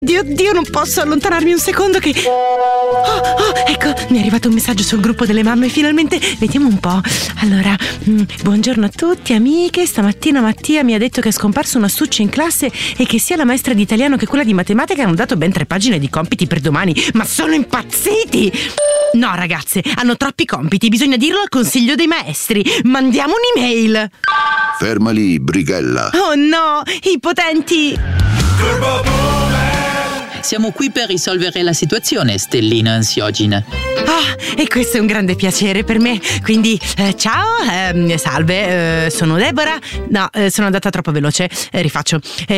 Dio, non posso allontanarmi un secondo che... ecco, mi è arrivato un messaggio sul gruppo delle mamme, finalmente. Vediamo un po'. Allora, buongiorno a tutti, amiche. Stamattina Mattia mi ha detto che è scomparso un astuccio in classe e che sia la maestra di italiano che quella di matematica hanno dato ben 3 pagine di compiti per domani. Ma sono impazziti! No, ragazze, hanno troppi compiti, bisogna dirlo al consiglio dei maestri. Mandiamo un'email. Ferma lì, brighella. Oh no, i potenti... Siamo qui per risolvere la situazione, stellina ansiogena. E questo è un grande piacere per me. Quindi, ciao, salve, sono Deborah. No, sono andata troppo veloce, rifaccio.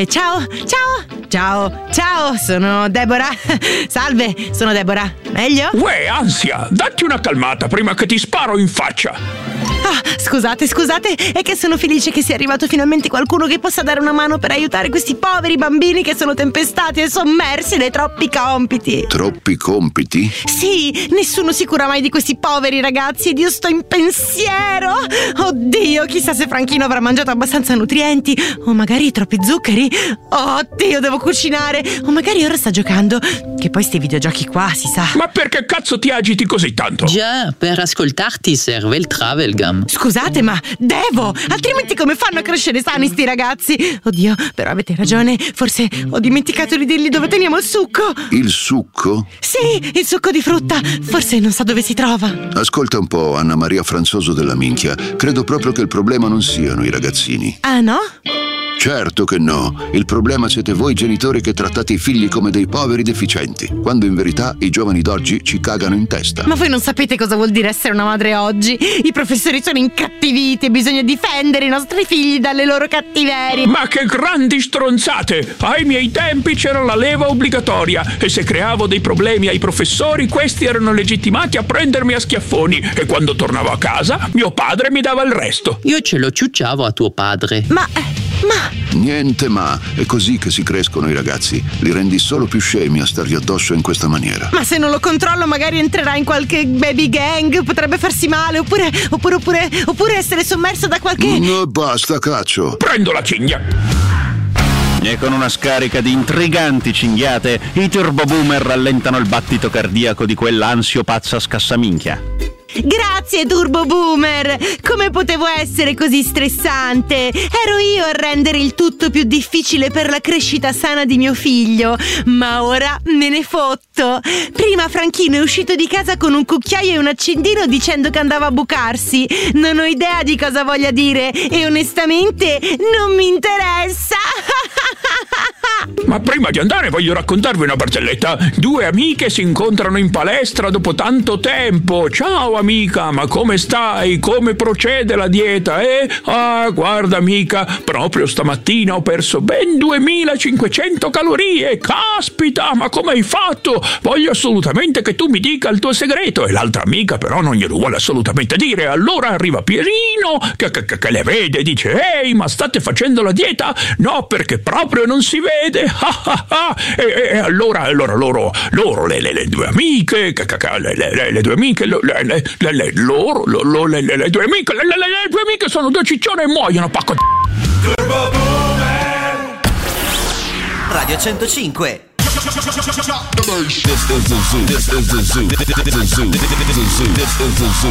Ciao, sono Deborah. Salve, sono Deborah. Meglio? Uè, ansia, datti una calmata prima che ti sparo in faccia. Scusate, è che sono felice che sia arrivato finalmente qualcuno che possa dare una mano per aiutare questi poveri bambini che sono tempestati e sommersi dai troppi compiti. Troppi compiti? Sì, nessuno si cura mai di questi poveri ragazzi ed io sto in pensiero. Oddio, chissà se Franchino avrà mangiato abbastanza nutrienti, o magari troppi zuccheri. Oddio, devo cucinare. O magari ora sta giocando, che poi sti videogiochi qua, si sa. Ma perché cazzo ti agiti così tanto? Già, per ascoltarti serve il travel gum. Scusate, ma devo, altrimenti come fanno a crescere sani sti ragazzi? Oddio, però avete ragione, forse ho dimenticato di dirgli dove teniamo il succo. Il succo? Sì, il succo di frutta, forse non sa dove si trova. Ascolta un po', Anna Maria Franzoso della minchia, credo proprio che il problema non siano i ragazzini. Ah no? Certo che no, il problema siete voi genitori che trattate i figli come dei poveri deficienti, quando in verità i giovani d'oggi ci cagano in testa. Ma voi non sapete cosa vuol dire essere una madre oggi. I professori sono incattiviti e bisogna difendere i nostri figli dalle loro cattiverie. Ma che grandi stronzate! Ai miei tempi c'era la leva obbligatoria e se creavo dei problemi ai professori, questi erano legittimati a prendermi a schiaffoni e quando tornavo a casa mio padre mi dava il resto. Io ce lo ciucciavo a tuo padre. Ma... Niente ma, è così che si crescono i ragazzi. Li rendi solo più scemi a stargli addosso in questa maniera. Ma se non lo controllo magari entrerà in qualche baby gang, potrebbe farsi male, oppure essere sommerso da qualche... No, basta, caccio. Prendo la cigna. E con una scarica di intriganti cinghiate, i turbo boomer rallentano il battito cardiaco di quell'ansio pazza scassaminchia. Grazie Turbo Boomer! Come potevo essere così stressante? Ero io a rendere il tutto più difficile per la crescita sana di mio figlio, ma ora me ne fotto. Prima Franchino è uscito di casa con un cucchiaio e un accendino dicendo che andava a bucarsi. Non ho idea di cosa voglia dire e onestamente non mi interessa. Ma prima di andare voglio raccontarvi una barzelletta. 2 amiche si incontrano in palestra dopo tanto tempo. Ciao amica, ma come stai? Come procede la dieta, eh? Ah, guarda amica, proprio stamattina ho perso ben 2500 calorie. Caspita, ma come hai fatto? Voglio assolutamente che tu mi dica il tuo segreto. E l'altra amica però non glielo vuole assolutamente dire. Allora arriva Pierino che le vede e dice: ehi, ma state facendo la dieta? No, perché proprio non si vede. E allora loro le 2 amiche, le 2 amiche, le 2 amiche sono 2 ciccione e muoiono, pacco. Radio 105. This is the zoo.